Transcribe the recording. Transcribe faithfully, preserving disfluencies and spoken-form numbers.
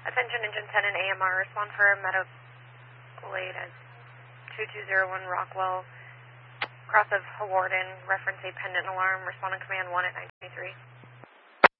Attention Engine ten and A M R, respond for a Meadow Glade at two two zero one Rockwell, cross of Hawarden, reference a pendant alarm, respond on command one at nine twenty-three.